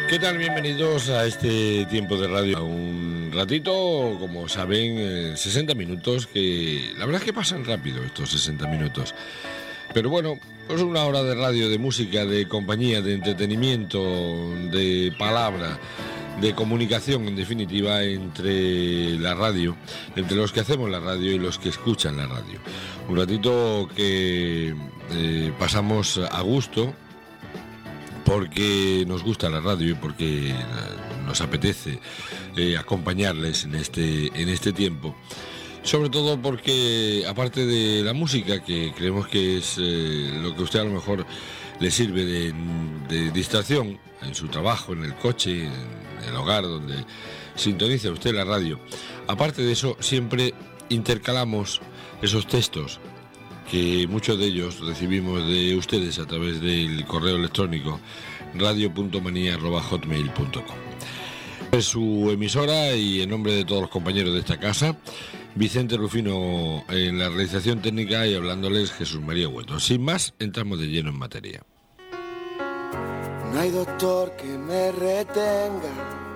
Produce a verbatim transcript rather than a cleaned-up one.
¿Qué tal? Bienvenidos a este tiempo de radio. A un ratito, como saben, eh, sesenta minutos, que la verdad es que pasan rápido estos sesenta minutos. Pero bueno, pues una hora de radio, de música, de compañía, de entretenimiento, de palabra, de comunicación, en definitiva, entre la radio, entre los que hacemos la radio y los que escuchan la radio. Un ratito que eh, pasamos a gusto, porque nos gusta la radio y porque nos apetece eh, acompañarles en este, en este tiempo. Sobre todo porque, aparte de la música, que creemos que es eh, lo que a usted a lo mejor le sirve de, de distracción en su trabajo, en el coche, en el hogar, donde sintoniza usted la radio. Aparte de eso, siempre intercalamos esos textos que muchos de ellos recibimos de ustedes a través del correo electrónico radio punto manía arroba hotmail punto com. Es su emisora y en nombre de todos los compañeros de esta casa, Vicente Rufino en la realización técnica y hablándoles Jesús María Hueto. Sin más, entramos de lleno en materia. No hay doctor que me retenga,